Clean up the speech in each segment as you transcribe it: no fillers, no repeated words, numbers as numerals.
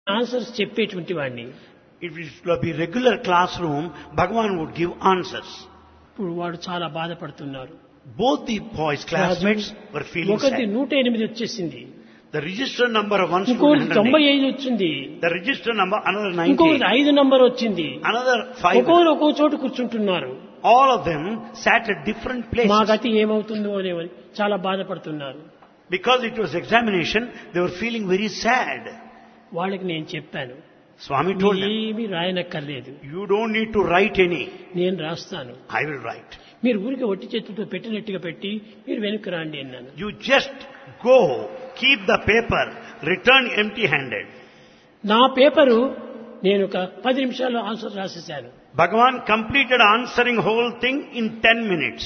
Answers చెప్పేటువంటి వాడిని. If it would be regular classroom, Bhagavan would give answers. ఇప్పుడు వాడు చాలా బాధపడుతున్నారు. Both the boys' classmates were feeling ఒకటి sad. 108 వచ్చేసింది, The register number of one ఇంకోటి student, 95 వచ్చింది, the register number another ఇంకొకటి 90, 5 నంబర్ వచ్చింది. another 5. ఒక్కొక్కరు ఒక్కో చోటు కూర్చుంటున్నారు. All of them sat at different మా places. గతి ఏమవుతుందో అనేవని చాలా బాధపడుతున్నారు. Because it was examination, they were feeling very sad. వాళ్ళకి నేను చెప్పాను, Swami told them, ఏమీ రాయనక్కర్లేదు, you don't need to write any. నేను రాస్తాను. I will write. మీరు ఊరికి ఒట్టి చేతులతో పెట్టినట్టుగా పెట్టి మీరు వెనక్కి రాండి అన్నాను. You just go, keep the paper, return empty-handed. నా పేపరు నేను ఒక 10 నిమిషాల్లో answer రాసేశాను. Bhagavan completed answering whole thing in 10 minutes.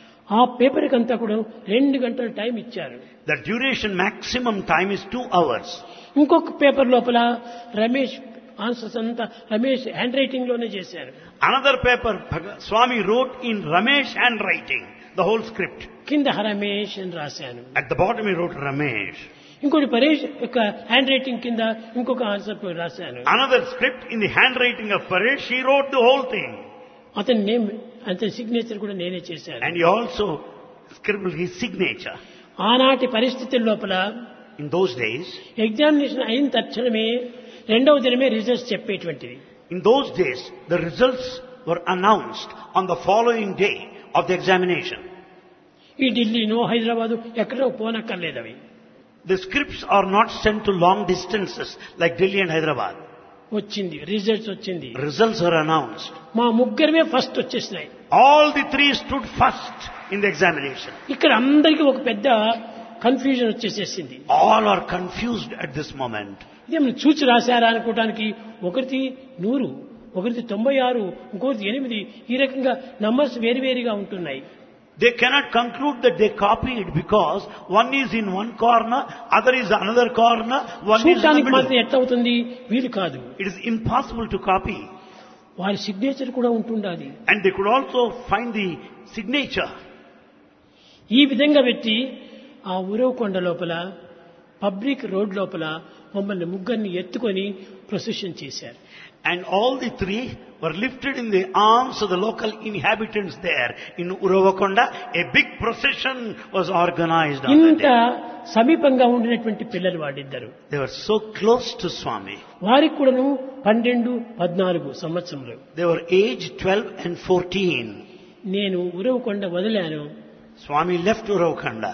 ఆ పేపర్కి అంతా కూడా 2 గంటల టైం ఇచ్చారు. The duration maximum time is 2 hours. ఇంకొక పేపర్ లోపల రమేష్ ఆన్సర్స్ అంతా రమేష్ హ్యాండ్ రైటింగ్ లోనే చేశారు. Another paper, Swami wrote in Ramesh handwriting, the whole script. కింద రమేష్ అని రాశాను. At the bottom he wrote Ramesh. ఇంకోటి పరేష్ యొక్క హ్యాండ్ రైటింగ్ కింద ఇంకొక ఆన్సర్ రాశాను. Another script in the handwriting of Paresh, he wrote the whole thing. అతని name అతని సిగ్నేచర్ కూడా నేనే చేశాను. And he also scribbled his signature. ఆనాటి పరిస్థితుల లోపల In those days, ఎగ్జామినేషన్ అయిన తక్షణమే రెండవ దినమే results చెప్పేటువంటిది. in those days, the results were announced on the following day of the examination. ఈ ఢిల్లీనో హైదరాబాదు ఎక్కడో పోనక్కర్లేదు అవి. The scripts are not sent to long distances like Delhi and Hyderabad. వచ్చింది, results వచ్చింది. Results are announced. మా ముగ్గురమే first వచ్చేసినాయి. All the 3 stood first in the examination. ఇక్కడ అందరికీ ఒక పెద్ద confusion వచ్చేసేసింది. All are confused at this moment. ఇదేమన్నా చూచి రాశారా అనుకోవడానికి ఒకరిది 100, ఒకరిది 96, ఇంకొకరిది 8, ఈ రకంగా నంబర్స్ వేరువేరుగా ఉంటున్నాయి. They cannot conclude that they copied because one is in one corner, other is another corner, one is in the చూడటానికి మాత్రం middle. ఎట్లా అవుతుంది, వీలు కాదు. It is impossible to copy. వారి సిగ్నేచర్ కూడా ఉంటుండాలి. And they could also find the signature. ఈ విధంగా పెట్టి ఆ ఉరవకొండ లోపల పబ్లిక్ రోడ్ లోపల మమ్మల్ని ముగ్గురిని ఎత్తుకొని ప్రొసెషన్ చేశారు. And all the 3 were lifted in the arms of the local inhabitants there in Uravakonda. A big procession was organized on that ఇంత day. సమీపంగా ఉండినటువంటి పిల్లలు వాడిద్దరు. They were so close to Swami. వారికి కూడాను 12, 14 సంవత్సరములు. They were aged 12 and 14. నేను Uravakonda వదిలాను. Swami left Uravakonda.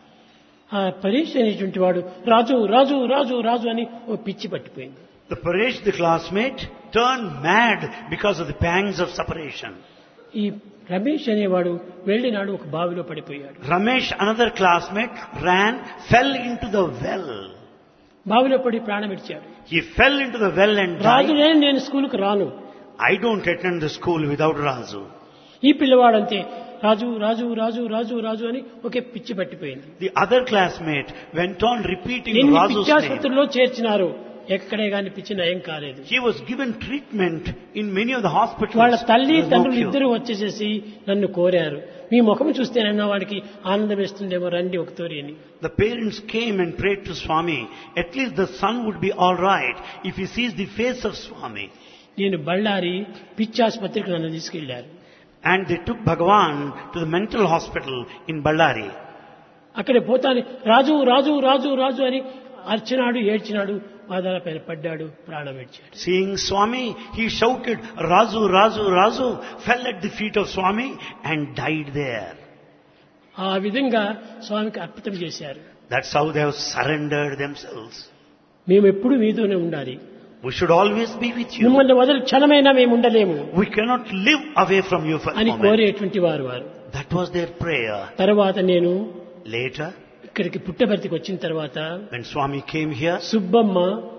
ఆ పరీక్ష అనేటువంటి వాడు రాజు రాజు రాజు రాజు అని ఓ పిచ్చి పట్టిపోయింది. The Paresh, the classmate, turned mad because of the pangs of separation. ఈ రమేష్ అనేవాడు వెళ్ళినాడు, ఒక బావిలో పడిపోయాడు. Ramesh, another classmate, ran, fell into the well. బావిలో పడి ప్రాణం ఇచ్చాడు. He fell into the well and Raju died. నేను స్కూల్కి రాను. I don't attend the school without Razu. ఈ పిల్లవాడంతే రాజు రాజు రాజు రాజు రాజు అని ఒకే పిచ్చి పట్టిపోయింది. The other classmate went on repeating ఎన్ని Razu's name. పిచ్చాసుపత్రిలో చేర్చినారు, ఎక్కడే గాని పిచ్చి నయం కాలేదు. He was given treatment in many of the hospitals. వాళ్ళ తల్లి There was no తండ్రులు cure. ఇద్దరు వచ్చేసేసి నన్ను కోరారు, మీ ముఖం చూస్తేనన్నా వాడికి ఆనందం వేస్తుందేమో, రండి ఒకతోరి అని. The parents came and prayed to Swami. At least the son would be all right if he sees the face of Swami. నేను బళ్ళారి పిచ్చాసుపత్రికి నన్ను తీసుకెళ్లారు. And they took Bhagavan to the mental hospital in Ballari. అక్కడ పోతాను రాజు రాజు రాజు రాజు అని అర్చినాడు, ఏడ్చినాడు, పాదాల పైన పడ్డాడు, ప్రాణం విడిచాడు. Seeing Swami, he shouted, Razu, Razu, Razu, fell at the feet of Swami and died there. ఆ విధంగా స్వామికి అర్పితం చేశారు. That's how they have surrendered themselves. మేము ఎప్పుడు మీతోనే ఉండాలి, We should always be with you. మిమ్మల్ని వదిలి క్షణమైనా మేము ఉండలేము We cannot live away from you for a అని moment. కోరేటువంటి వారు. That was their prayer. తర్వాత నేను Later, ఇక్కడికి పుట్టబర్తికి వచ్చిన తర్వాత when Swami came here, Subbamma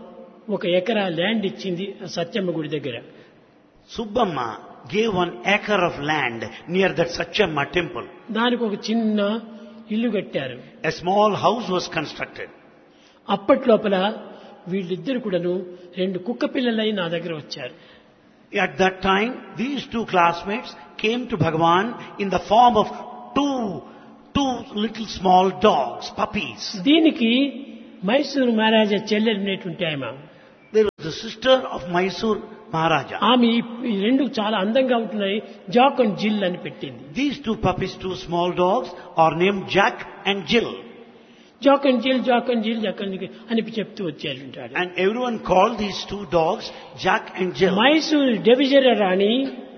1 ఎకరా ల్యాండ్ ఇచ్చింది సత్యమ్మ గుడి దగ్గర. Subbamma gave 1 acre of land near that Satchamma temple. దానికి ఒక చిన్న ఇల్లు కట్టారు. A small house was constructed. అప్పట్లోపల వీళ్ళిద్దరు కూడాను 2 కుక్క పిల్లలై నా దగ్గర వచ్చారు. At that time, these 2 classmates came to Bhagavan in the form of two little small dogs, puppies. దీనికి మైసూరు మహారాజా చెల్లెలినేటువంటి ఆమె The sister of Mysore Maharaja. ఆమె ఈ రెండు చాలా అందంగా ఉంటున్నాయి, జాక్ అండ్ జిల్ అని పెట్టింది. These two puppies, two small dogs, are named Jack and Jill. Jack and జిల్, జాక్ అండ్ జిల్, జాక్ అండ్ జిల్ అని చెప్తూ వచ్చారు. And everyone called these two dogs Jack and Jill. Mysore division Rani,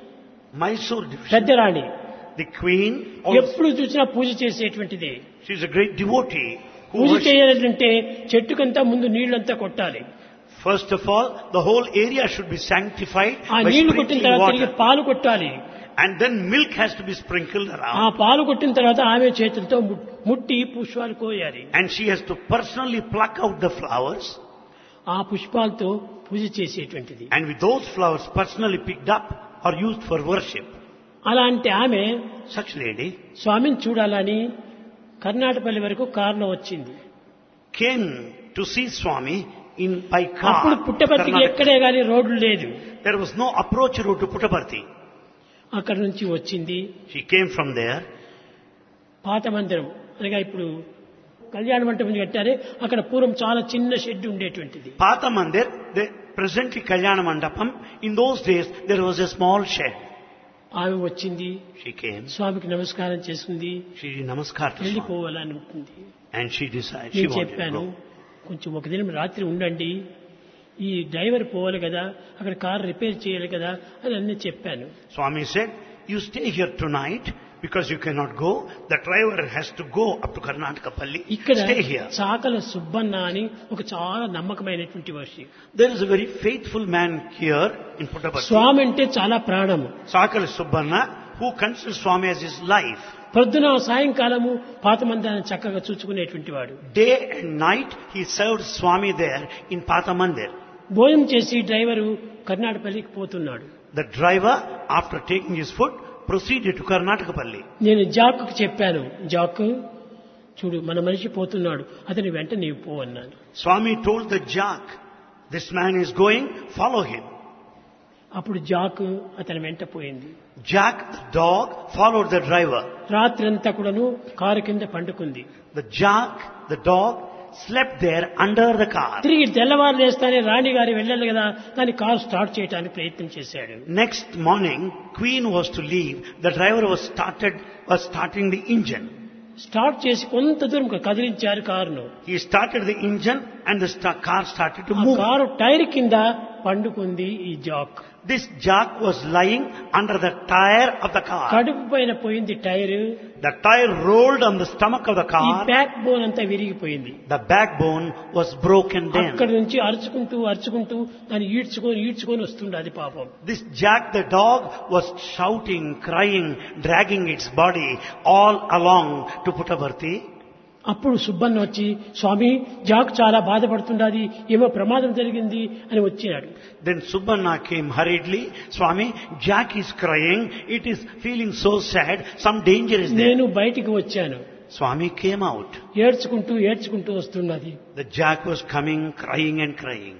Mysore division. పెద్ద రాణి, The queen, ఎప్పుడు చూసినా పూజ చేసేటువంటిది. she is a great devotee. పూజ చేయాలంటే చెట్టుకంతా ముందు నీళ్లంతా కొట్టాలి. First of all, the whole area should be sanctified ఆ by నీళ్లు కొట్టిన sprinkling తర్వాత తిరిగి water. పాలు కొట్టాలి. And then milk has to be sprinkled ఆ around. పాలు కొట్టిన తర్వాత ఆమె చేతులతో ముట్టి పుష్పాలు కోయాలి. And she has to personally pluck out the flowers. ఆ పుష్పాలతో పూజ చేసేటువంటిది. And with those flowers personally picked up are used for worship. అలాంటి ఆమె Such lady స్వామిని చూడాలని కర్ణాటకపల్లి వరకు కారులో వచ్చింది. came to see Swami by అప్పుడు car. పుట్టపర్తికి Karnataka. ఎక్కడే గాని రోడ్లు లేదు. There was no approach route to Puttaparthi. అక్కడి నుంచి వచ్చింది. She came from there. పాత మందిరం అనగా ఇప్పుడు కళ్యాణ మంటపం కట్టారే, అక్కడ పూర్వం చాలా చిన్న షెడ్ ఉండేటువంటిది. Patha Mandir, presently Kalyana Mandapam, in those days there was a small shed. ఆమె వచ్చింది, She came, స్వామికి నమస్కారం చేసుకుంది, she did namaskar to Swami. వెళ్ళిపోవాలని ఉంటుంది. And she decided, she నేను wanted to చెప్పాను, go. కొంచెం ఒక దినం రాత్రి ఉండండి, ఈ డ్రైవర్ పోవాలి కదా, అక్కడ కార్ రిపేర్ చేయాలి కదా అని అన్నీ చెప్పాను. Swami said, you stay here tonight because you cannot go. The driver has to go up to Karnataka Palli. ఇక్కడ Stay here. చాకల సుబ్బన్న అని ఒక చాలా నమ్మకమైనటువంటి Varshi. There is a very faithful man here in Puttaparthi. స్వామి అంటే చాలా ప్రాణము. Sakala Subbanna, who considers Swami as his life. పొద్దున సాయంకాలము పాత మందిరాన్ని చక్కగా చూసుకునేటువంటి వాడు. Day and night he served Swami there in Patha Mandir. భోజనం చేసి డ్రైవరు కర్ణాటకపల్లికి పోతున్నాడు. The driver, after taking his food, proceeded to Karnataka Palli. నేను జాక్కు చెప్పాను, జాక్ చూడు మన మనిషి పోతున్నాడు, అతని వెంట నీవు పో అన్నాను. Swami told the Jack, this man is going, follow him. అప్పుడు జాక్ అతని వెంట పోయింది. Jack, the dog, followed the driver. రాత్రంతా కూడాను కారు కింద పండుకుంది. The Jack, the dog, slept there under the car. తిరిగి తెల్లవారు లేస్తానే రాణి గారి వెళ్ళాలి కదా, దాని కారు స్టార్ట్ చేయడానికి ప్రయత్నం చేశాడు. Next morning, Queen was to leave. The driver was starting the engine. Start చేసి కొంత దూరం కదిలించారు కారును. He started the engine and the car started to ఆ move. కారు టైర్ కింద పండుకుంది ఈ Jack. This Jack was lying under the tire of the car. కడుపు పైన పోయింది tyre. The tire rolled on the stomach of the ఈ car. Back bone అంతా విరిగిపోయింది. The backbone was broken అక్కడి down. నుంచి అరుచుకుంటూ దాన్ని ఈడ్చుకొని వస్తుండే అది పాపం. This Jack the dog was shouting, crying, dragging its body all along to Puttaparthi. అప్పుడు సుబ్బన్న వచ్చి, స్వామి జాక్ చాలా బాధపడుతుండాది, ఏమో ప్రమాదం జరిగింది అని వచ్చినాడు. Then Subbanna came hurriedly. Swami, Jack is crying. It is feeling so sad. Some danger is there. నేను బయటికి వచ్చాను. Swami came out. ఏడ్చుకుంటూ వస్తున్నది. The Jack was coming, crying and crying.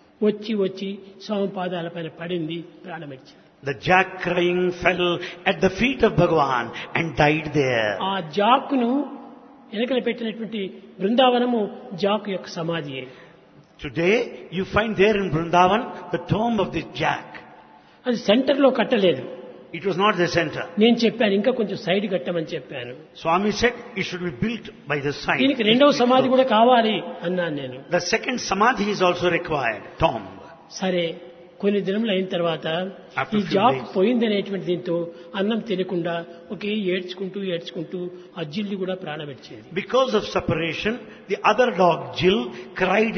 వచ్చి స్వామి పాదాల పైన పడింది, ప్రాణమిచ్చింది. The Jack crying fell at the feet of Bhagavan and died there. ఆ జాక్ను వెనకల పెట్టినటువంటి బృందావనము జాక్ యొక్క సమాధియే. Today you find there in Vrindavan the tomb of this Jack. అది centre లో కట్టలేదు. It was not the center. నేను చెప్పాను ఇంకా కొంచెం సైడ్ కట్టమని చెప్పాను. Swami said it should be built by the side. దీనికి రెండవ సమాధి కూడా కావాలి అన్నాను నేను. The second samadhi is also required, tomb. సరే, కొన్ని దినములు అయిన తర్వాత After ఈ few జాబ్ days. పోయిందనేటువంటి దీంతో అన్నం తినకుండా ఒకే ఏడ్చుకుంటూ ఆ జిల్లి కూడా ప్రాణపెట్టేది. Because of separation, the other dog Jill cried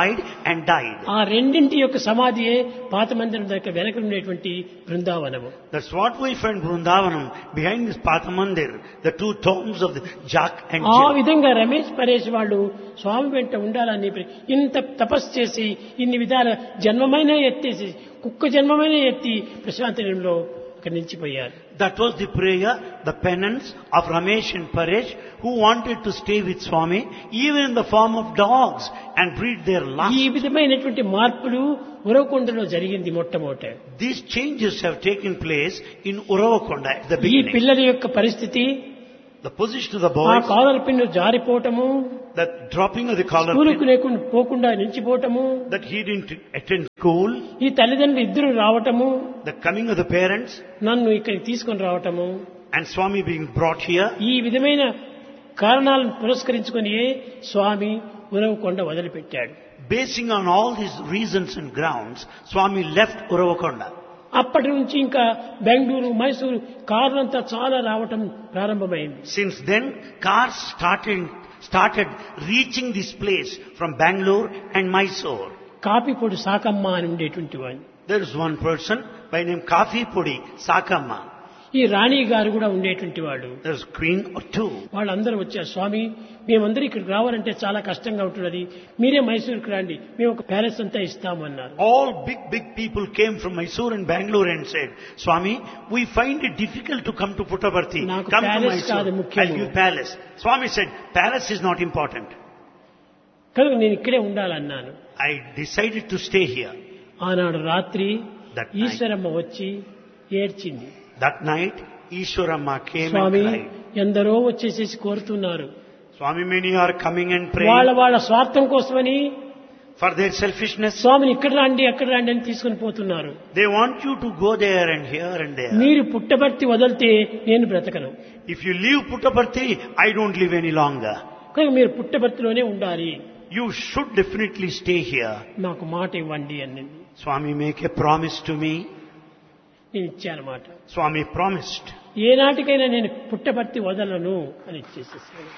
and died. ఆ రెండింటి యొక్క సమాధియే పాత మందిరం దగ్గర వెనక ఉండేటువంటి బృందావనము. That's what we find Vrindavanam, behind this Patha Mandir, the two tombs of the Jack and ఆ Jill. విధంగా రమేష్ పరేష్ వాళ్ళు స్వామి వెంట ఉండాలని ఇంత తపస్సు చేసి ఇన్ని విధాల జన్మమైన ఎత్తేసి కుక్క జన్మమైన ఎత్తి ప్రశాంతంలో అక్కడ నిలిచిపోయారు. That was the prayer, the penance of Ramesh and Paresh, who wanted to stay with Swami even in the form of dogs and breathe their last. ఈ విధమైనటువంటి మార్పులు ఉరవకొండలో జరిగింది మొట్టమొదట. These changes have taken place in Uravakonda at the ఈ beginning. పిల్లల యొక్క పరిస్థితి the position of the ఆ boys, caller pin జారిపోవటము, the dropping of the collar స్కూలుకు pin, లేకుండా పోకుండా నిలిచిపోవటము, that he didn't attend school, ఈ తల్లిదండ్రులు ఇద్దరు రావటము, the coming of the parents, నన్ను ఇక్కడికి తీసుకొని రావటము, and Swami being brought here. ఈ విధమైన కారణాలను పురస్కరించుకొని స్వామి ఉరవకొండ వదిలిపెట్టాడు. Basing on all these reasons and grounds, Swami left Uravakonda. అప్పటి నుంచి ఇంకా బెంగళూరు, మైసూరు కార్లంతా చాలా రావటం ప్రారంభమైంది. Since then, cars started reaching this place from Bangalore and Mysore. కాపీపొడి Sakamma అని ఉండేటువంటి వాడిని. There is one person by name Kafi Pudi Sakamma. ఈ రాణి గారు కూడా ఉండేటువంటి వాడు. There is queen or two. వాళ్ళందరూ వచ్చారు, స్వామి మేమందరూ ఇక్కడికి రావాలంటే చాలా కష్టంగా ఉంటున్నది, మీరే మైసూరుకి రండి, మేము ఒక ప్యాలెస్ అంతా ఇస్తాము అన్నారు. All big people came from Mysore and Bangalore and said, Swami, we find it difficult to come to Puttaparthi. నాకు Come to ప్యాలెస్ కాదు Mysore. ముఖ్యము. I'll give palace. Swami said, palace is not important. కనుక నేను ఇక్కడే ఉండాలన్నాను. I decided to stay here. ఆనాడు రాత్రి That night. Eshwaramma వచ్చి ఏడ్చింది. That night, Ishwaramma came Swamy and cried. ఎందరో వచ్చేసేసి కోరుతున్నారు, Swami, many are coming and వాళ్ళ praying స్వార్థం కోసమని for their selfishness. స్వామిని ఇక్కడ రండి అక్కడ రండి అని తీసుకుని పోతున్నారు. They want you to go there and here and there. మీరు పుట్టబర్తి వదిలితే నేను బ్రతకను, If you leave Puttaparthi, I don't live any longer. కనుక మీరు పుట్టబర్తిలోనే ఉండాలి, You should definitely stay here. నాకు మాట ఇవ్వండి అని Swami, make a promise to me. నేను ఇచ్చాను మాట. Swami promised. ఏనాటికైనా నేను పుట్టబర్తి వదలను అని ఇచ్చేసేసాను.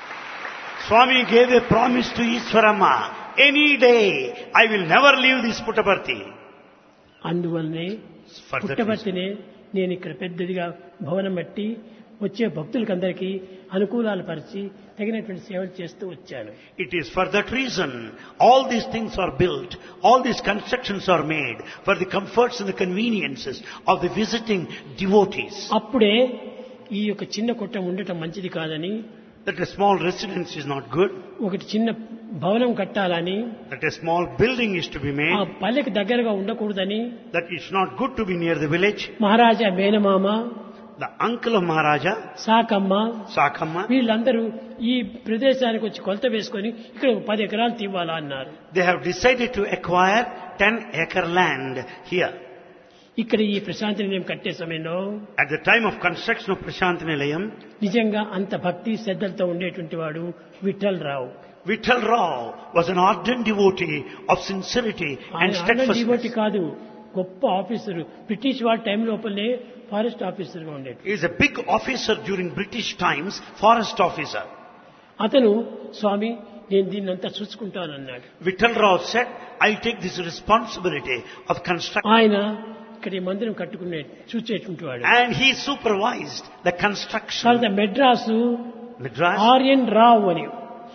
Swami gave a promise to Ishwaramma. Any day, I will never leave this Puttaparthi. అందువల్లనే For that reason. పుట్టబర్తినే నేను ఇక్కడ పెద్దదిగా భవనం బట్టి వచ్చే భక్తులకందరికీ అనుకూలాలు పరిచి తగినటువంటి సేవలు చేస్తూ వచ్చాను. It is for that reason all these things are built, all these constructions are made for the comforts and the conveniences of the visiting devotees. అప్పుడే ఈ యొక్క చిన్న కొట్టం ఉండటం మంచిది కాదని, That a small residence is not good, ఒకటి చిన్న భవనం కట్టాలని, that a small building is to be ఆ made, పల్లెకి దగ్గరగా ఉండకూడదని that it's not good to be near the village. మహారాజా మేనమామ, The uncle of Maharaja, Sakamma Sakamma, వీళ్ళందరూ ఈ ప్రదేశానికి వచ్చి కొలత వేసుకొని ఇక్కడ 10 ఎకరాలు తీవాలా అన్నారు. they have decided to acquire 10-acre land here. ఇక్కడ ఈ ప్రశాంతి నిలయం కట్టే సమయంలో At the time of construction of Prashant Nilayam, నిజంగా అంత భక్తి శ్రద్ధలతో ఉండేటువంటి వాడు విఠల్ రావు. Vittal Rao was an ardent devotee of sincerity and devotee steadfastness. కాదు, గొప్ప ఆఫీసరు. బ్రిటిష్ వాళ్ళ టైం లోపలనే ఫారెస్ట్ ఆఫీసర్గా ఉండేది. He is a big officer during British times, forest officer. అతను స్వామి నేను దీన్ని అంతా చూసుకుంటానన్నాడు. Vittal Rao said, I'll take this responsibility of construction. ఆయన ఇక్కడ ఈ మందిరం కట్టుకునే చూసేటువంటి వాడు. And he supervised the construction. తర్వాత మెడ్రాసు Madras, ఆర్యన్ రావు అని,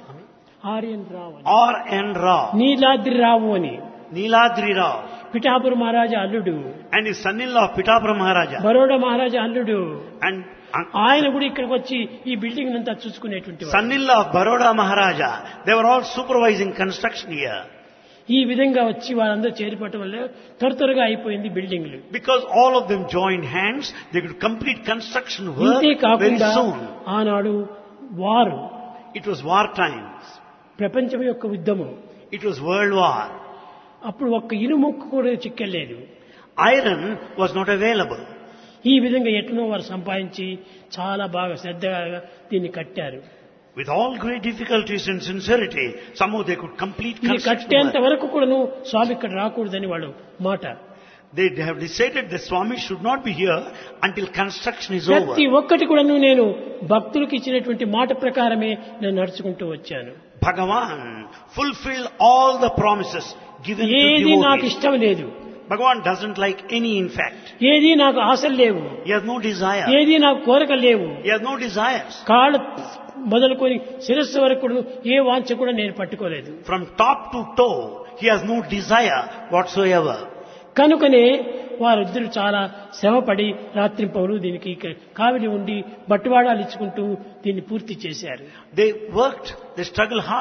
ఆర్యన్ రావు అని, R.N. Rao, నీలాద్రి రావు అని, Niladri Rao, పిఠాపుర మహారాజా అల్లుడు, and his son-in-law Pitapura Maharaja. Baroda మహారాజా అల్లుడు. And ఆయన కూడా ఇక్కడికి వచ్చి ఈ బిల్డింగ్ అంతా చూసుకునేటువంటి వాడు. son-in-law of Baroda Maharaja. They were all supervising construction here. ఈ విధంగా వచ్చి వాళ్ళందరూ చేరిపోవటం వల్ల త్వరగా అయిపోయింది బిల్డింగ్లు. Because all of them joined hands, they could complete construction work ఇంతే very కాకుండా soon. ఆనాడు వారు, It was war times. ప్రపంచం యొక్క యుద్ధము. It was world war. అప్పుడు ఒక్క ఇనుముక్కు కూడా చిక్కలేదు. Iron was not available. ఈ విధంగా ఎట్లనో వారు సంపాదించి చాలా బాగా శ్రద్ధగా దీన్ని కట్టారు. With all great difficulties and sincerity, somehow they could complete ఇది construction కట్టేంత work. వరకు కూడాను స్వామి ఇక్కడ రాకూడదని వాళ్ళు మాట. They have decided that Swami should not be here until construction is over. ప్రతి ఒక్కటి కూడాను నేను భక్తులకు ఇచ్చినటువంటి మాట ప్రకారమే నేను నడుచుకుంటూ వచ్చాను. Bhagavan fulfilled all the promises given to ఏది నాకు devotees. ఇష్టం లేదు, Bhagavan doesn't like any in fact. ఏది నాకు ఆశలు లేవు, He has no desire. ఏది నాకు కోరికలు లేవు. He has no desires. కాళ్ళ మొదలుకొని శిరస్సు వరకు కూడా ఏ వాంఛ కూడా నేను పట్టుకోలేదు. From top to toe, he has no desire whatsoever. కనుకనే వారిద్దరు చాలా శ్రమపడి రాత్రింపవలు దీనికి కావిడి ఉండి బట్టువాడాలు ఇచ్చుకుంటూ దీన్ని పూర్తి చేశారు. They worked, they struggled hard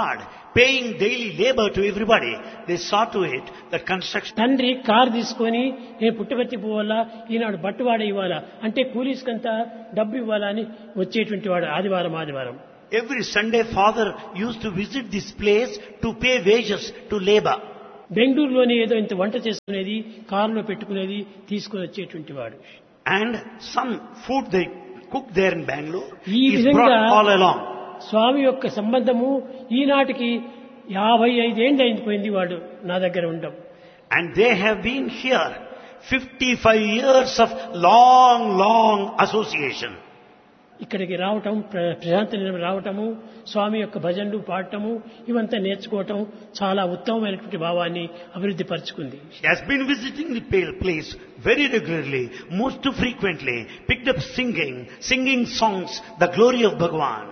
paying daily labor to everybody. They saw to it that construction. తండ్రి కారు తీసుకొని నేను పుట్టపర్తి పోవాలా, ఈనాడు బట్టువాడ ఇవ్వాలా, అంటే కూలీస్కంతా డబ్బు ఇవ్వాలా అని వచ్చేటువంటి వాడు ఆదివారం. Every Sunday, father used to visit this place to pay wages to labor. బెంగళూరులోని ఏదో ఇంత వంట చేసుకునేది, కారులో పెట్టుకునేది, తీసుకుని వచ్చేటువంటి వాడు. And some food they cooked there in Bangalore ఈ is విధంగా brought all along. స్వామి యొక్క సంబంధము ఈనాటికి 55 ఏళ్ళు అయిపోయింది వాడు నా దగ్గర ఉండడం. And they have been here 55 years of long association. ఇక్కడికి రావటం, ప్రశాంతి రావటము, స్వామి యొక్క భజనలు పాడటము, ఇవంతా నేర్చుకోవటం చాలా ఉత్తమమైనటువంటి భావాన్ని అభివృద్ధి పరుచుకుంది. She has been visiting the place very regularly, most frequently, picked up singing songs, the glory of Bhagavan.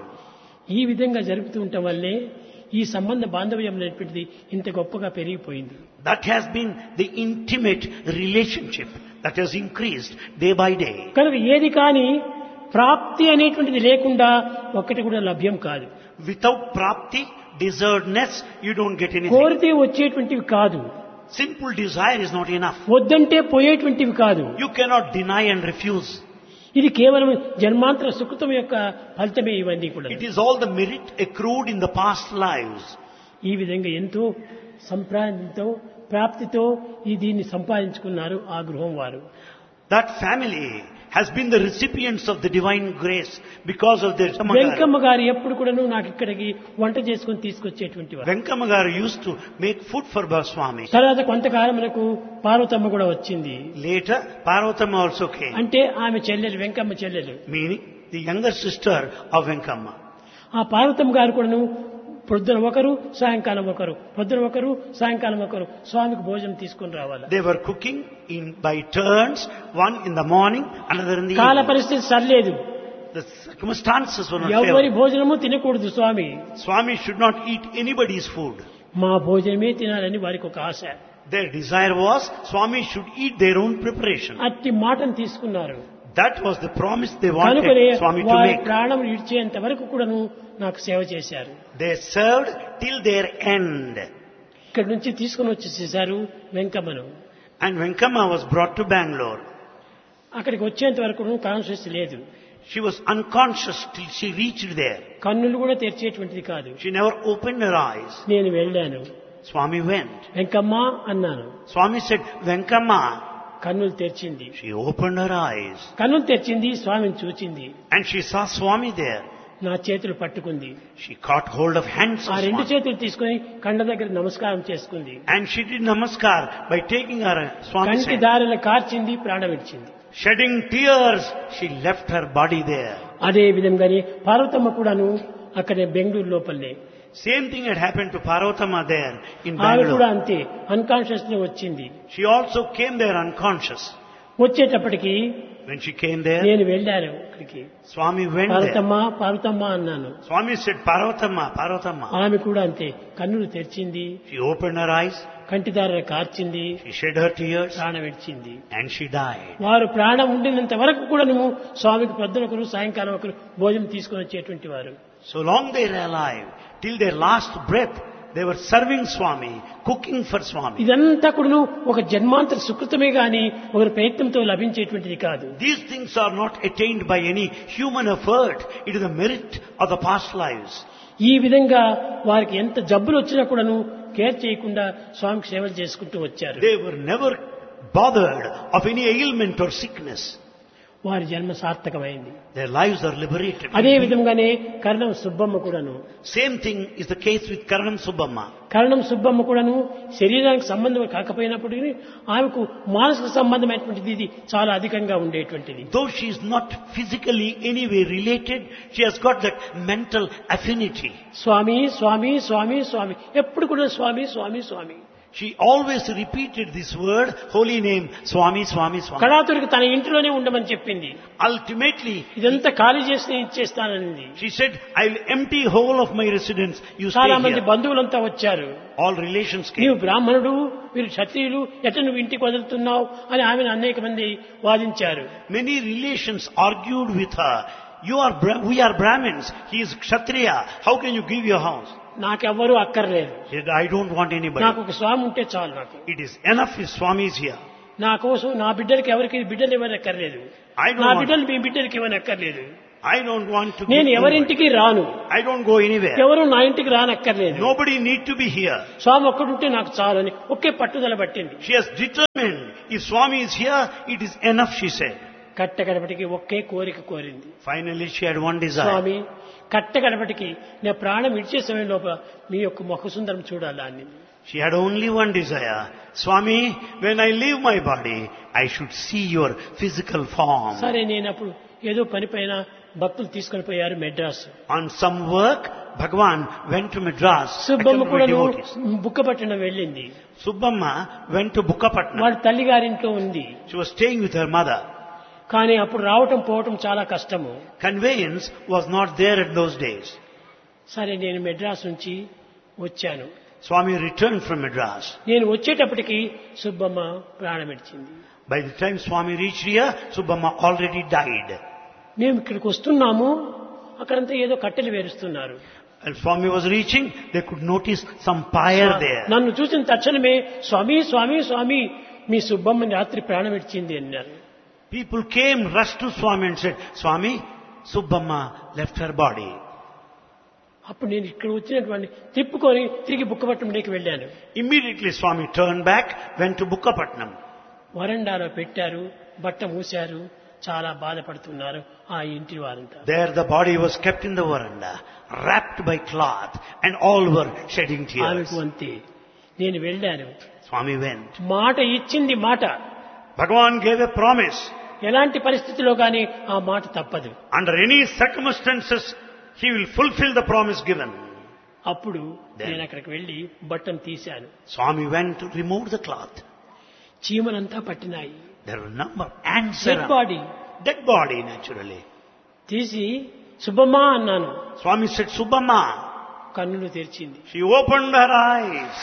ఈ విధంగా జరుగుతూ ఉండటం వల్లే ఈ సంబంధ బాంధవ్యం అనేటువంటిది ఇంత గొప్పగా పెరిగిపోయింది. That has been the intimate relationship that has increased day by day. కనుక ఏది కానీ ప్రాప్తి అనేటువంటిది లేకుండా ఒక్కటి కూడా లభ్యం కాదు. Without prapti, deservedness, you don't get anything. కోరితే వచ్చేటువంటివి కాదు, Simple desire is not enough. వద్దంటే పోయేటువంటివి కాదు. You cannot deny and refuse. ఇది కేవలం జన్మాంతర సుకృతం యొక్క ఫలితమే ఇవన్నీ కూడా. It is all the merit accrued in the past lives. ఈ విధంగా ఎంతో సంప్రాంతితో ప్రాప్తితో ఈ దీన్ని సంపాదించుకున్నారు ఆ గృహం వారు. That family has been the recipients of the divine grace because of their Venkamma గారు ఎప్పుడు కూడాను నాకు ఇక్కడికి వంట చేసుకుని తీసుకొచ్చేటువంటి వారు. Venkamagaru used to make food for Swami. తర్వాత కొంతకాలం మనకు పార్వతమ్మ కూడా వచ్చింది. Later, Parvatama also came. అంటే ఆమె చెల్లెలు, వెంకమ్మ చెల్లెలు. Meaning the younger sister of Venkamma. ఆ పార్వతమ్మ గారు కూడాను పొద్దున ఒకరు, సాయంకాలం ఒకరు, పొద్దున ఒకరు, సాయంకాలం ఒకరు స్వామికి భోజనం తీసుకుని రావాలి. They were cooking by turns, one in the morning, another in the కాల evening. పరిస్థితి సరిలేదు. The circumstances were not ఎవరి favorable. భోజనము తినకూడదు స్వామి. Swami should not eat anybody's food. మా భోజనమే తినాలని వారికి ఒక ఆశ. Their desire was Swami should eat their own preparation. అట్టి మాటను తీసుకున్నారు. That was the promise they కనుకనే wanted Swami to వారి make. ప్రాణం ఇడ్చేంత వరకు కూడాను నాకు సేవ చేశారు. They served till their end. ఇక్కడి నుంచి తీసుకుని వచ్చేసేసారు వెంకమ్మను. And Venkamma was brought to Bangalore. అక్కడికి వచ్చేంత వరకు కాన్షియస్ లేదు. She was unconscious till she reached there. కన్నులు కూడా తెరిచేటువంటిది కాదు. She never opened her eyes. నేను వెళ్ళాను. Swami went. వెంకమ్మ అన్నాను. Swami said, Venkamma. కన్నులు తెరిచింది. She opened her eyes. కన్నులు తెరిచింది, స్వామిని చూచింది. And she saw Swami there. నా చేతులు పట్టుకుంది. She caught hold of hands ఆ of రెండు Swami. చేతులు తీసుకుని కండ దగ్గర నమస్కారం చేసుకుంది. And she did namaskar by taking her Swami's కంటి hand. దారిలో కార్చింది, ప్రాణం విడిచింది. Shedding tears, she left her body there. అదే విధంగానే పార్వతమ్మ కూడాను అక్కడే బెంగళూరు లోపలనే. Same thing had happened to Parvatama there in ఆమె కూడా Bangalore. అంతే అన్కాన్షియస్ లో వచ్చింది. She also came there unconscious. వచ్చేటప్పటికి When she came there, నేను వెళ్ళాను అక్కడికి. Swami went there. పార్వతమ్మ అన్నాను. Swami said, Parvatama. ఆమె కూడా అంతే కన్నులు తెరిచింది, She opened her eyes, కంటిదార కార్చింది, she shed her tears, ప్రాణం విడిచింది. and she died. వారు ప్రాణం ఉండినంత వరకు కూడా నువ్వు స్వామికి పొద్దున ఒకరు, సాయంకాలం ఒకరు భోజనం తీసుకొని వచ్చేటువంటి వారు. So long they were alive, till their last breath, they were serving Swami, cooking for Swami. ఇదంతా కూడా ఒక జన్మాంతర సుకృతమే గాని ఒకరి ప్రయత్నంతో లభించేటువంటిది కాదు. These things are not attained by any human effort. It is the merit of the past lives. ఈ విధంగా వారికి ఎంత జబ్బులు వచ్చినా కూడాను కేర్ చేయకుండా స్వామికి సేవలు చేసుకుంటూ వచ్చారు. They were never bothered of any ailment or sickness. వారి జన్మ సార్థకమైంది. Their lives are liberated. అదే విధంగానే కరణం సుబ్బమ్మ కూడాను. Same thing is the case with Karanam Subbamma. కరణం సుబ్బమ్మ కూడాను శరీరానికి సంబంధం కాకపోయినప్పటికీ ఆమెకు మానసిక సంబంధమైనటువంటిది ఇది చాలా అధికంగా ఉండేటువంటిది. Though she is not physically anyway related, she has got that mental affinity. స్వామి స్వామి స్వామి స్వామి ఎప్పుడు కూడా స్వామి స్వామి స్వామి. She always repeated this word, holy name, Swami, Swami, Swami. కళాతుడికి తన ఇంట్లోనే ఉండమని చెప్పింది. Ultimately, ఇదంతా ఖాళీ చేసి ఇచ్చేస్తానని. she said, I'll empty whole of my residence. You stay చాలా మంది here. బంధువులంతా వచ్చారు. All relations నీవు came. బ్రాహ్మణుడు, వీరు క్షత్రియులు, ఎట్లా నువ్వు ఇంటికి వదులుతున్నావు అని ఆమెను అనేక మంది వాదించారు. Many relations argued with her. We are Brahmins. He is Kshatriya. How can you give your house? నాకెవ్వరూ అక్కర్లేదు, He said, I don't want నాకు anybody. ఒక స్వామి ఉంటే చాలు. నాకు It is enough if Swami is here. నా కోసం నా బిడ్డలకి ఎవరికి బిడ్డలు ఇవ్వనక్కర్లేదు, I don't నా want, బిడ్డలు మీ బిడ్డలకి ఇవ్వనక్కర్లేదు. I don't want to నేను give anybody. ఎవరింటికి రాను, I don't go anywhere. ఎవరు నా ఇంటికి రానక్కర్లేదు. Nobody need to be here. స్వామి ఒక్కడుంటే నాకు చాలు అని ఒకే పట్టుదల పట్టింది. She has determined, if Swami is here, it is enough, she said. కట్టగడపటికి ఒకే కోరిక కోరింది. Finally, she had one desire. స్వామి, కట్టగడపటికి నేను ప్రాణం ఇచ్చే సమయం లోపల మీ యొక్క ముఖ సుందరం చూడాలా అని. She had only one desire. Swami, when I leave my body, I should see your physical form. సరే, నేను అప్పుడు ఏదో పని పైన భక్తులు తీసుకొని పోయారు Madras. On some work, Bhagwan went to Madras. Subbamma accompanied కూడా by devotees. బుక్కపట్నం వెళ్ళింది. Subbamma went to Bukkapatnam. వాళ్ళ తల్లి గారింట్లో ఉంది. She was staying with her mother. కానీ అప్పుడు రావటం పోవటం చాలా కష్టము. Conveyance was not there in those days. సరే, నేను మెడ్రాస్ నుంచి వచ్చాను. Swami returned from Madras. నేను వచ్చేటప్పటికి Subbamma ప్రాణమిడిచింది. By the time Swami reached here, Subbamma already died. మేము ఇక్కడికి వస్తున్నాము, అక్కడంతా ఏదో కట్టెలు వేరుస్తున్నారు. And Swami was reaching, they could notice some pyre there. నన్ను చూసిన తక్షణమే స్వామి స్వామి స్వామి మీ సుబ్బమ్మ రాత్రి ప్రాణమిడిచింది అన్నారు. People came, rushed to Swami and said, Swami, Subbamma left her body. అప్పుడు నేను ఇక్కడ వచ్చినటువంటి తిప్పుకొని తిరిగి బుక్కపట్నంలోకి వెళ్ళాను. Immediately Swami turned back, went to Bukkapatnam. వరండాలో పెట్టారు, బట్ట మూశారు, చాలా బాధపడుతున్నారు ఆ ఇంటి వారంతా. There the body was kept in the veranda, wrapped by cloth, and all were shedding tears. ఆమెకు అంతే. నేను వెళ్ళాను. Swami went. మాట ఇచ్చింది మాట. Bhagavan gave a promise. ఎలాంటి పరిస్థితిలో గానీ ఆ మాట తప్పదు. Under any circumstances, he will fulfill the promise given. అప్పుడు నేను అక్కడికి వెళ్లి బట్టను తీశాను. Swami went to remove the cloth. చీమలంతా పట్టినాయి. There were a number of ants dead around. Body Dead body, naturally. తీసి సుబ్బమ్మ అన్నాను. Swami said, Subbamma. కన్నులు తెరిచింది. She opened her eyes.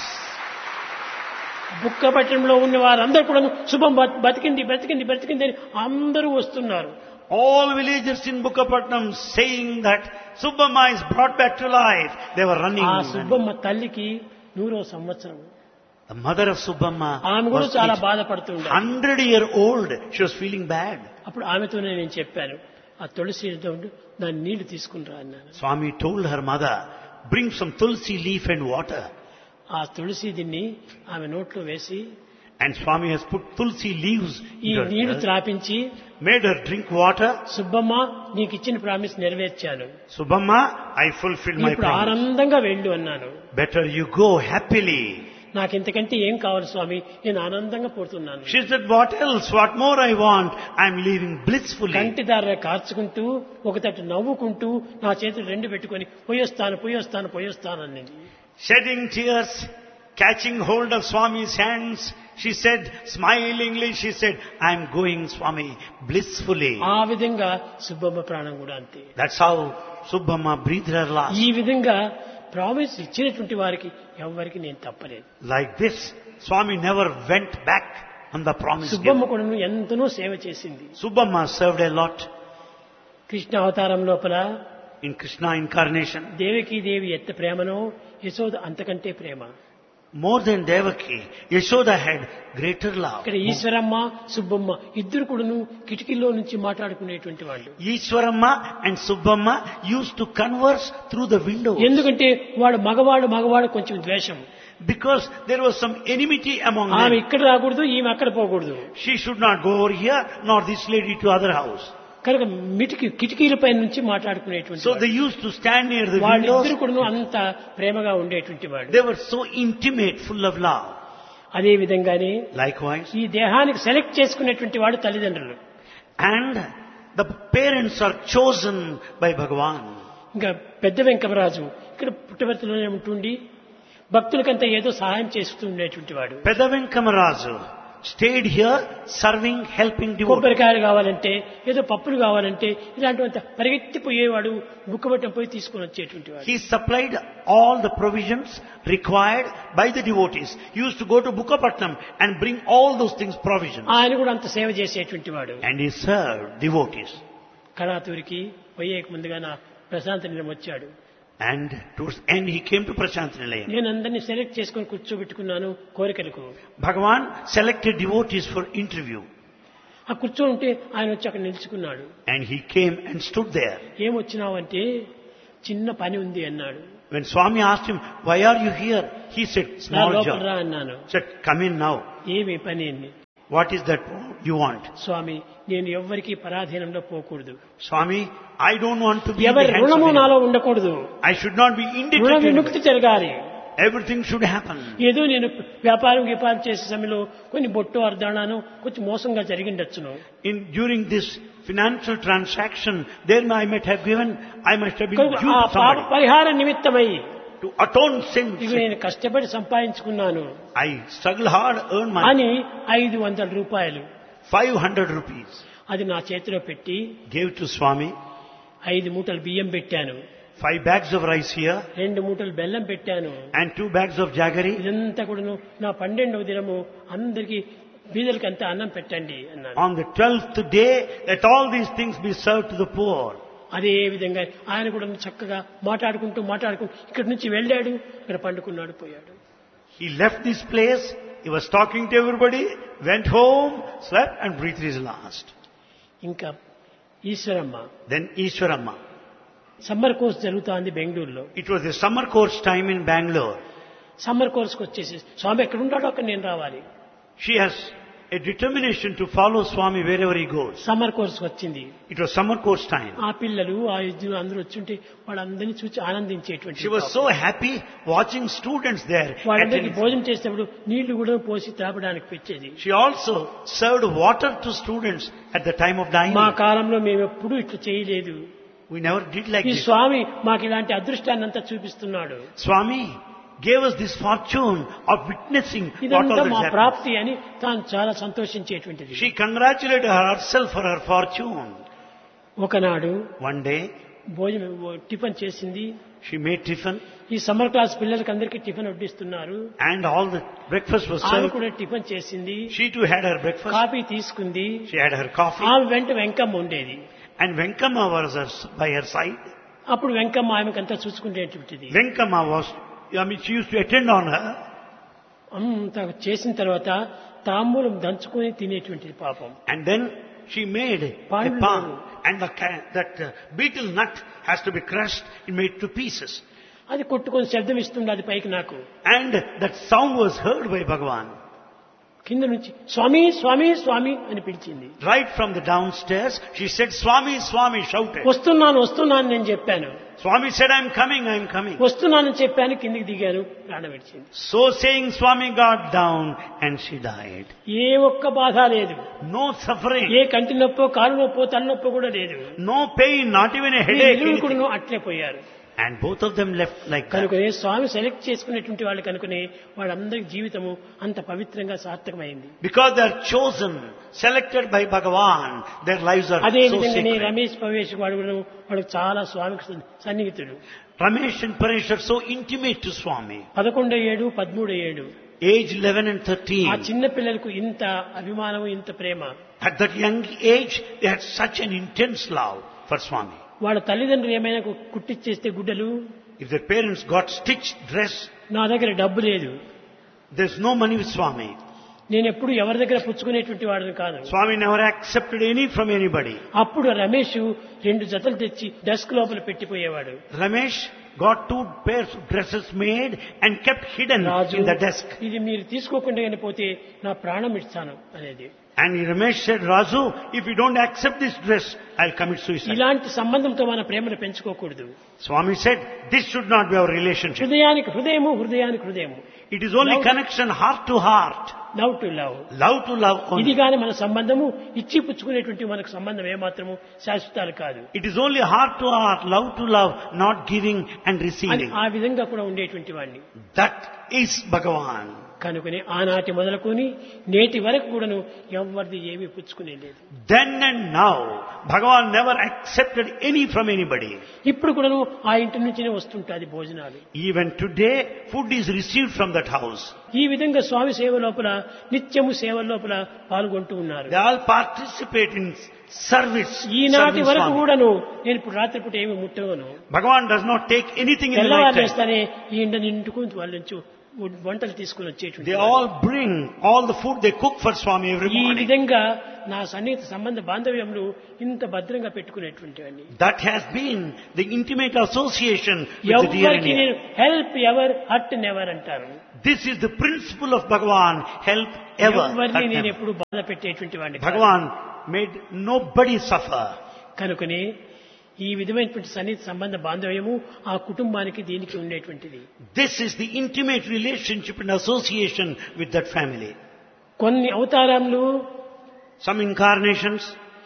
బుక్కపట్నంలో ఉన్న వారందరూ కూడా శుభం బతికింది బతికింది బతికింది అని అందరూ వస్తున్నారు. All villagers in Bukkapatnam saying that Subbamma is brought back to life. They were running. ఆ సుబ్బమ్మ తల్లికి 100వ సంవత్సరం. The mother of Subbamma ఆమె కూడా was చాలా బాధపడుతుంది. 100-year-old. She was feeling bad. అప్పుడు ఆమెతోనే నేను చెప్పాను, ఆ తులసి దాని నీళ్లు తీసుకుని రా అన్నాను. Swami told her mother, bring some tulsi leaf and water. ఆ తులసి దీన్ని ఆమె నోట్లో వేసి And Swami has put tulsi leaves ఈ in her నీళ్లు ear, త్రాపించి, made her drink water. Subbamma నీకు ఇచ్చిన promise నెరవేర్చాను, Subbamma, I fulfilled my ఇప్పుడు promise. ఆనందంగా వెళ్ళు అన్నాను. Better you go happily. నాకు ఇంతకంటే ఏం కావాలి స్వామి, నేను ఆనందంగా పోతున్నాను. She said, what else? What more I want? I'm leaving blissfully. కంటిదార కార్చుకుంటూ ఒకతట్టు నవ్వుకుంటూ నా చేతులు రెండు పెట్టుకొని పోయొస్తాను పోయొస్తాను పోయొస్తాను అన్నది. Shedding tears, catching hold of Swami's hands, she said, smilingly, she said, I'm going, Swami, blissfully. ఆ విధంగా సుబ్బమ్మ ప్రాణం కూడా అంతే. That's how Subbamma breathed her last. ఈ విధంగా ప్రామిస్ ఇచ్చినటువంటి వారికి ఎవరికి నేను తప్పలేదు. Like this, Swami never went back on the promise Subbamma given. కూడా ఎంతనో సేవ చేసింది. Subbamma served a lot Krishna అవతారం లోపల in Krishna incarnation. దేవకీ దేవి ఎంత ప్రేమనో యశోద అంతకంటే ప్రేమ. More than Devaki, Yashoda had greater love. ఇక్కడ ఈశ్వరమ్మ సుబ్బమ్మ ఇద్దరు కూడాను కిటికీలో నుంచి మాట్లాడుకునేటువంటి వాళ్ళు. Ishwaramma and Subbamma used to converse through the window. ఎందుకంటే వాడు మగవాడు కొంచెం ద్వేషం. Because there was some enmity among ఆమె them. ఇక్కడ రాకూడదు, ఈమె అక్కడ పోకూడదు. She should not go over here, nor this lady to other house. కనుక కిటికీలపై నుంచి మాట్లాడుకునేటువంటి So they used to stand near the వాళ్ళిద్దరు windows. కూడా అంత ప్రేమగా ఉండేటువంటి వాడు. They were so intimate, full of love. అదే విధంగానే Likewise, ఈ దేహానికి సెలెక్ట్ చేసుకునేటువంటి వాడు తల్లిదండ్రులు. and the parents are chosen by Bhagavan. ఇంకా పెద్ద వెంకమరాజు ఇక్కడ పుట్టవర్తిలోనే ఉంటుండి భక్తులకంతా ఏదో సహాయం చేస్తూ ఉండేటువంటి వాడు. Peda Venkamarazu stayed here serving, helping devotees. కొబ్బరికాయలు కావాలంటే ఏదో పప్పులు కావాలంటే ఇలాంటివంత పరిగెత్తిపోయేవాడు, బుక్కబట్టం పోయి తీసుకొని వచ్చేటువంటి వాడు. He supplied all the provisions required by the devotees. He used to go to Bukkapatnam and bring all those things, provisions. ఆయన కూడా అంత సేవ చేసేటువంటి వాడు. And he served devotees. కళాతూరికి పోయేక ముందుగా నా ప్రశాంత నిలయం వచ్చాడు. And towards the end he came to Prasanthi Nilayam. నేను అందరినీ సెలెక్ట్ చేసుకొని కూర్చోబెట్టుకున్నాను కోరికలకు. Bhagavan selected devotees for interview. ఆ కూర్చో ఉంటే ఆయన వచ్చి అక్కడ నిలుచుకున్నాడు. And he came and stood there. ఏమొచ్చినావంటే చిన్న పని ఉంది అన్నాడు. When Swami asked him, why are you here? He said, small లోపల రా job. అన్నాను. Said, come in now. ఏమి పని అని. What is that you want? స్వామి నేను ఎవ్వరికీ పరాధీనంలో పోకూడదు. Swami, I don't want to be in ఎవరి the hands of రుణము anyone. నాలో ఉండకూడదు. I should not be రుణ indebted. విముక్తి జరగాలి. Everything should happen. ఏదో నేను వ్యాపారం చేసే సమయంలో కొన్ని బొట్టు అర్ధానాను కొంచెం మోసంగా జరిగిండొచ్చును. During this financial transaction, there I might have been duped ఆ పాప somebody. పరిహార నిమిత్తమై To atone sins, ఇవి నేను కష్టపడి సంపాదించుకున్నాను I struggle hard, earn money. అని 500 రూపాయలు 500 rupees. అది నా చేతిలో పెట్టి Gave to Swami. 5 మూటలు బియ్యం పెట్టాను, 5 bags of rice here 2 మూటలు బెల్లం పెట్టాను. and 2 bags of jaggery. ఇదంతా కూడాను నా 12వ దినము అందరికీ బీదలకి అంతా అన్నం పెట్టండి అన్నాను. On the 12th day, let all these things be served to the poor. అదే విధంగా ఆయన కూడా చక్కగా మాట్లాడుకుంటూ ఇక్కడి నుంచి వెళ్ళాడు, ఇక్కడ పండుకున్నాడు, పోయాడు. He left this place, he was talking to everybody, went home, slept and breathed his last. ఇంకా Eshwaramma Then Ishwaramma. Summer course జరుగుతోంది బెంగళూరులో. It was the summer course time in Bangalore. Summer కోర్స్కి వచ్చేసి స్వామి ఎక్కడ ఉంటాడో అక్కడ నేను రావాలి. She has a determination to follow Swami wherever he goes. Summer కోర్స్కి వచ్చింది. It was summer course time. ఆ పిల్లలు ఆ ఇద్దరు అందరూ వచ్చుంటే వాళ్ళందరినీ చూసి ఆనందించేటువంటి She was so happy watching students there. వాళ్ళందరికీ attending. భోజనం చేసేటప్పుడు నీళ్లు కూడా పోసి తాపడానికి పెట్టేది. She also served water to students at the time of dining. మా కాలంలో మేము ఎప్పుడూ ఇట్లా చేయలేదు. We never did like ఈ this. స్వామి మాకు ఇలాంటి అదృష్టాన్ని అంతా చూపిస్తున్నాడు. Swami gave us this fortune of witnessing what ఇదంతా all మా this happened. ప్రాప్తి అని తాను చాలా సంతోషించేటువంటిది. She congratulated herself for her fortune. ఒకనాడు One day, భోజనం టిఫిన్ చేసింది. she made tiffin ఈ సమ్మర్ క్లాస్ పిల్లలకి అందరికీ tiffin వడ్డిస్తున్నారు. and all the breakfast was ఆమె served. కూడా టిఫిన్ చేసింది, She too had her breakfast. Coffee తీసుకుంది. She had her coffee. ఆమె వెంట వెంకమ్మ ఉండేది. And Venkama was by her side. అప్పుడు Venkamma ఆమెకంతా చూసుకునేటువంటిది. Venkama was, she used to attend on her. అంత చేసిన తర్వాత తాంబూలం దంచుకొని తినేటువంటిది పాపం. And then she made a Pandu. palm. And that beetle nut has to be crushed and made to pieces. అది కొట్టుకొని శబ్దం ఇస్తుంది అది పైకి నాకు. And that sound was heard by Bhagavan. కింద నుంచి స్వామి స్వామి స్వామి అని పిలిచింది. Right from the downstairs, she said, Swami, Swami, shouted. వస్తున్నాను నేను చెప్పాను. Swami said, I'm coming. వస్తున్నానని చెప్పాను, కిందికి దిగాను, ప్రాణం విడిచింది. So saying, Swami got down and she died. ఏ ఒక్క బాధ లేదు, No suffering, ఏ కంటి నొప్పో కాలు నొప్పో తలనొప్పో కూడా లేదు. no pain, not even a headache. ఇరువురు anything. కూడా అట్లే పోయారు. And both of them left like that. కనుకనే స్వామి సెలెక్ట్ చేసుకునేటువంటి వాళ్ళు కనుకనే వాళ్ళందరి జీవితము అంత పవిత్రంగా సార్థకమైంది. Because they are chosen, selected by Bhagavan, their lives are అదే so విధంగానే sacred. రమేష్ పవేష్ వాడు చాలా స్వామికి సన్నిహితుడు. Ramesh and Paresh are so intimate to Swami. 11 ఏడు 13 ఏడు Age 11 and ఆ 13. చిన్న పిల్లలకు ఇంత అభిమానము, ఇంత ప్రేమ. At that young age, they had such an intense love for Swami. వాళ్ళ తల్లిదండ్రులు ఏమైనా కుట్టిచ్చేస్తే గుడ్డలు, If their parents got stitched dress, నా దగ్గర డబ్బు లేదు, there's no money with Swami. నేను ఎప్పుడు ఎవరి దగ్గర పుచ్చుకునేటువంటి వాడిని కాదు. Swami never accepted any from anybody. అప్పుడు రమేష్ 2 జతలు తెచ్చి డెస్క్ లోపల పెట్టిపోయేవాడు. Ramesh got 2 pairs of dresses made and kept hidden Raju, in the desk. ఇది మీరు తీసుకోకుండా కానీ పోతే నా ప్రాణం ఇస్తాను అనేది. And Ramesh said, Raju, if you don't accept this dress, I'll commit suicide. ఇలాంటి సంబంధంతో మన ప్రేమను పెంచుకోకూడదు. Swami said, this should not be our relationship. హృదయానికి హృదయము, హృదయానికి హృదయము. It is only connection heart to heart. Love to love. Love to love ఇది only. కానీ మన సంబంధము ఇచ్చి పుచ్చుకునేటువంటి మనకు సంబంధం ఏమాత్రము శాశ్వతాలు కాదు. It is only heart to heart, love to love, not giving and అని receiving. ఆ విధంగా కూడా ఉండేటువంటి వాడిని. That is Bhagavan. కనుకొని ఆనాటి మొదలుకొని నేటి వరకు కూడాను ఎవరిది ఏమీ పుచ్చుకునే లేదు. Then and now, Bhagavan never accepted any from anybody. ఇప్పుడు కూడాను ఆ ఇంటి నుంచినే వస్తుంటాది భోజనాలు. Even today, food is received from that house. ఈ విధంగా స్వామి సేవ లోపల నిత్యము సేవ లోపల పాల్గొంటూ ఉన్నారు. They all participate in service. ఈనాటి serving వరకు Swami. కూడాను నేను ఇప్పుడు రాత్రిపూట ఏమి ముట్టవను. Bhagavan does not take anything in the తెల్లవారు night time. చేస్తానే ఈ ఇంటిని ఇంటికి వాళ్ళ నుంచి వంటలు తీసుకుని వచ్చేటువంటి They all bring all the food they cook for Swami every ఈ morning. విధంగా నా సన్నిహిత సంబంధ బాంధవ్యంలో ఇంత భద్రంగా పెట్టుకునేటువంటివన్నీ. That has been the intimate association with the dear and ఎవరికి near. నేను హెల్ప్ ఎవర్ హర్ట్ నెవర్ అంటారు. This is the principle of Bhagavan, help ever. ఎవరిని hurt నేను never. ఎప్పుడు బాధ పెట్టేటువంటి వాడిని కాదు. Bhagavan made nobody suffer. కనుకనే ఈ విధమైనటువంటి సన్నిహిత సంబంధ బాంధవ్యము ఆ కుటుంబానికి దీనికి ఉండేటువంటిది. This is the intimate relationship and association with that family. కొన్ని అవతారాలు Some incarnations,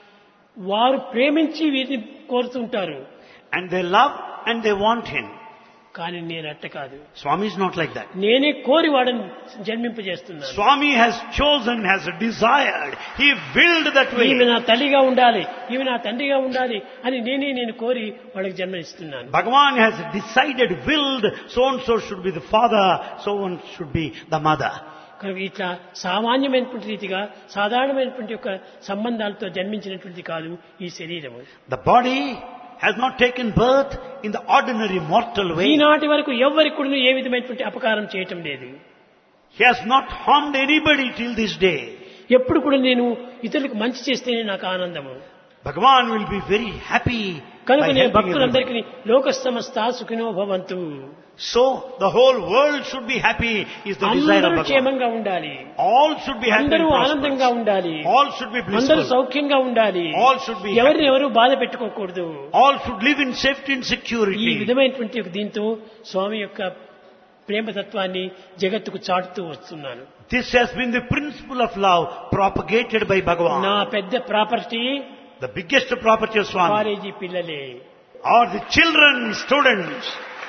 వారు ప్రేమించి వీరిని కోరుతుంటారు. and they love and they want him. కానీ నేను అట్ట కాదు. Swami is not like that. నేనే కోరి వాడని జన్మింపజేస్తున్నాను. Swami has chosen, has desired. He willed that way. ఈమె నా తల్లిగా ఉండాలి, ఈమె నా తండ్రిగా ఉండాలి అని నేను కోరి వాళ్ళకి జన్మనిస్తున్నాను. Bhagavan has decided, willed, so and so should be the father, so one should be the mother. కనుక ఇట్లా సామాన్యమైనటువంటి రీతిగా సాధారణమైనటువంటి యొక్క సంబంధాలతో జన్మించినటువంటి కాదు ఈ శరీరము. The body has not taken birth in the ordinary mortal way. ఈనాటి వరకు ఎవరికి కూడా ఏ విధమైనటువంటి అపకారం చేయటం లేదు. He has not harmed anybody till this day. ఎప్పుడు కూడా నేను ఇతరులకు మంచి చేస్తేనే నాకు ఆనందము. Bhagavan will be very happy కనుక by నేను helping భక్తులందరికీ everybody. లోక సమస్తా సుఖినో భవంతు, So the whole world should be happy is the desire of అందరూ Bhagavan. క్షేమంగా ఉండాలి, All should be happy and అందరూ ఆనందంగా prosperous. ఉండాలి, All should be అందరూ blissful. సౌఖ్యంగా ఉండాలి, All should be ఎవరిని happy. ఎవరు బాధ పెట్టుకోకూడదు. All should live in safety and ఈ security. విధమైనటువంటి ఒక దీంతో స్వామి యొక్క ప్రేమతత్వాన్ని జగత్తుకు చాటుతూ వస్తున్నాను. This has been the principle of love propagated by నా Bhagavan. పెద్ద property The biggest property of Swami college పిల్లలే, are the children, students,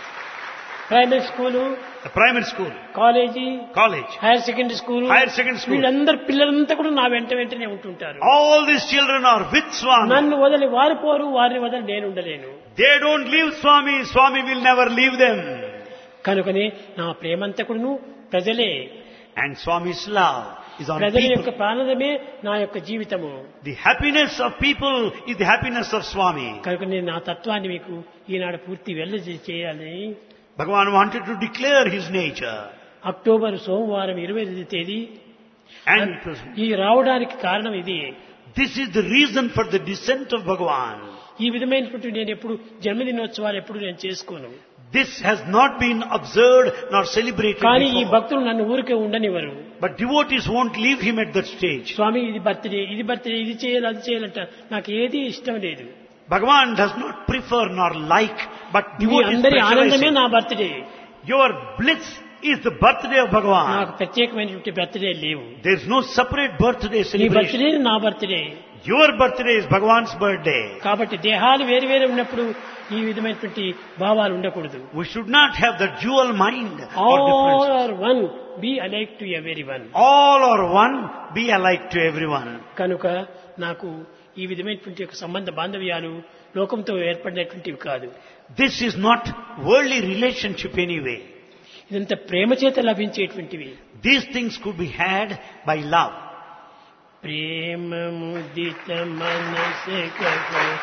primary school, the primary school, college, college, higher secondary school, higher secondary school. వీళ్ళందరూ పిల్లలంతా కూడా నా వెంటనే ఉంటుంటారు. All these children are with Swami. నన్ను వదిలి వారు పోరు, వారిని వదిలి నేను ఉండలేను. They don't leave Swami. Swami will never leave them. కనుకనే నా ప్రేమంతా కూడాను ప్రజలే. And Swami's love is on ప్రజల యొక్క people. ప్రాణమే నా యొక్క జీవితము. The happiness of people is the happiness of Swami. కనుక నేను నా తత్వాన్ని మీకు ఈనాడు పూర్తి చేయాలని Bhagavan wanted to declare his nature. October సోమవారం 22వ తేదీ And it was, ఈ రావడానికి కారణం ఇది. this is the reason for the descent of Bhagavan. ఈ విధమైనటువంటి నేను ఎప్పుడు జన్మదినోత్సవాలు ఎప్పుడు నేను చేసుకోను. This has not been observed nor celebrated కానీ ఈ before. భక్తులు నన్ను ఊరికే ఉండనివ్వరు. But devotees won't leave him at that stage. స్వామి ఇది బర్త్డే, ఇది చేయాలి, అది చేయాలంట నాకు ఏది ఇష్టం లేదు. Bhagavan does not prefer nor like, but me devotees అందరి ఆనందమే pressurizing. నా birthday. Your bliss is the birthday of Bhagavan. నాకు ప్రత్యేకమైనటువంటి బర్త్డే లేవు. There is no separate birthday నీ celebration. బర్త్డే నా birthday. Your birthday is Bhagavan's birthday. కాబట్టి దేహాలు వేరు ఉన్నప్పుడు ఈ విధమైనటువంటి భావాలు ఉండకూడదు. We should not have the dual mind or all difference. Are one, be alike to everyone. All are one, be alike to everyone. కనుక నాకు ఈ విధమైనటువంటి ఒక సంబంధ బాంధవ్యాలు లోకంతో ఏర్పడినటువంటివి కాదు. This is not worldly relationship anyway. ఇదంతా ప్రేమ చేత లభించేటువంటివి. These things could be had by love. ప్రేమ ముదిత మనసే